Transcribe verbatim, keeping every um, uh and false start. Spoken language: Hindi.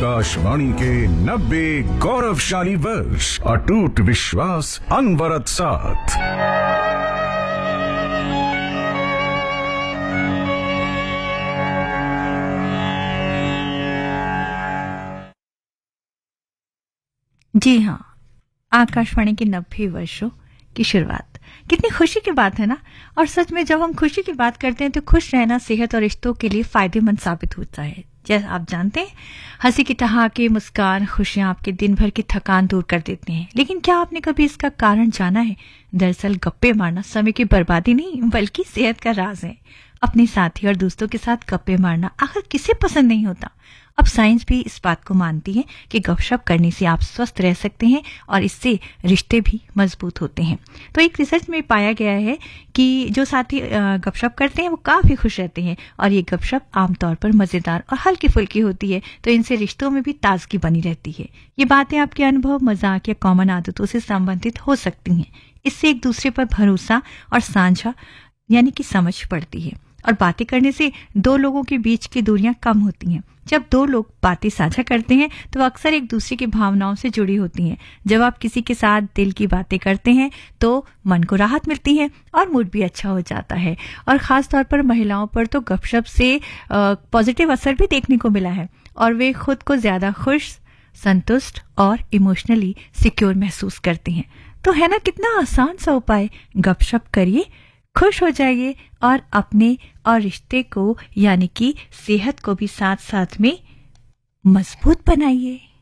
आकाशवाणी के नब्बे गौरवशाली वर्ष, अटूट विश्वास, अनवरत साथ। जी हाँ, आकाशवाणी के नब्बे वर्षों की शुरुआत कितनी खुशी की बात है ना। और सच में जब हम खुशी की बात करते हैं तो खुश रहना सेहत और रिश्तों के लिए फायदेमंद साबित होता है। जैसे आप जानते हैं, हंसी की ठहाके, मुस्कान, खुशियां आपके दिन भर की थकान दूर कर देती हैं। लेकिन क्या आपने कभी इसका कारण जाना है? दरअसल गप्पे मारना समय की बर्बादी नहीं बल्कि सेहत का राज है। अपने साथी और दोस्तों के साथ गप्पे मारना आखिर किसे पसंद नहीं होता। अब साइंस भी इस बात को मानती है कि गपशप करने से आप स्वस्थ रह सकते हैं और इससे रिश्ते भी मजबूत होते हैं। तो एक रिसर्च में पाया गया है कि जो साथी गपशप करते हैं वो काफी खुश रहते हैं और ये गपशप आमतौर पर मजेदार और हल्की फुल्की होती है, तो इनसे रिश्तों में भी ताजगी बनी रहती है। ये बातें आपके अनुभव, मजाक या कॉमन आदतों से संबंधित हो सकती हैं। इससे एक दूसरे पर भरोसा और साझा यानी कि समझ बढ़ती है और बातें करने से दो लोगों के बीच की दूरियां कम होती हैं। जब दो लोग बातें साझा करते हैं तो अक्सर एक दूसरे की भावनाओं से जुड़ी होती हैं। जब आप किसी के साथ दिल की बातें करते हैं तो मन को राहत मिलती है और मूड भी अच्छा हो जाता है। और खास तौर पर महिलाओं पर तो गपशप से पॉजिटिव असर भी देखने को मिला है और वे खुद को ज्यादा खुश, संतुष्ट और इमोशनली सिक्योर महसूस करती हैं। तो है ना कितना आसान सा उपाय। गपशप करिए, खुश हो जाइए और अपने और रिश्ते को यानी कि सेहत को भी साथ साथ में मजबूत बनाइए।